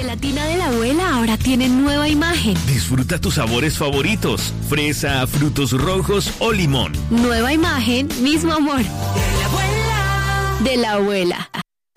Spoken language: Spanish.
gelatina de la abuela ahora tiene nueva imagen. Disfruta tus sabores favoritos: fresa, frutos rojos o limón. Nueva imagen, mismo amor. De la abuela.